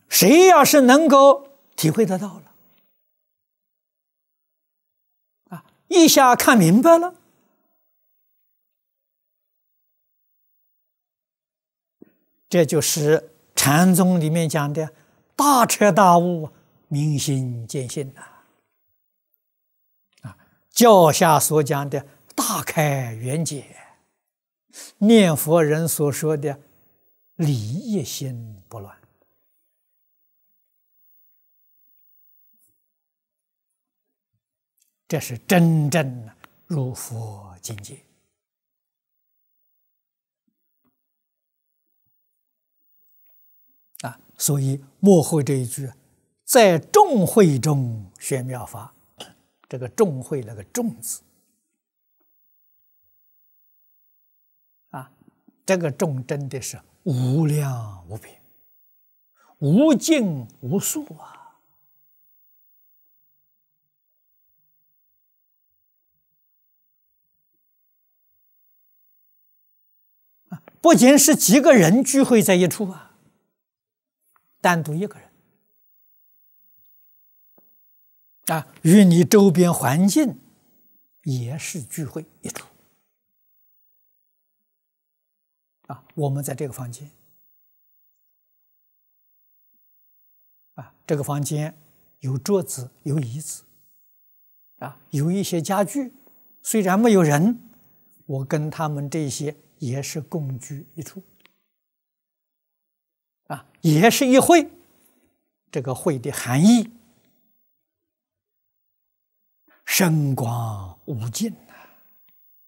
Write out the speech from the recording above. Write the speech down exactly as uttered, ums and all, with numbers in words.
谁要是能够体会得到了，啊，一下看明白了，这就是禅宗里面讲的大彻大悟、明心见性呐。啊，教下所讲的大开圆解，念佛人所说的理一心不乱。这是真正入佛境界啊！所以幕后这一句，在众会中宣妙法，这个众会那个众字啊，这个众真的是无量无边、无尽无数啊！不仅是几个人聚会在一处啊，单独一个人啊，与你周边环境也是聚会一处啊。我们在这个房间啊，这个房间有桌子，有椅子啊，有一些家具，虽然没有人，我跟他们这些也是共居一处啊，也是一会。这个会的含义深广无尽。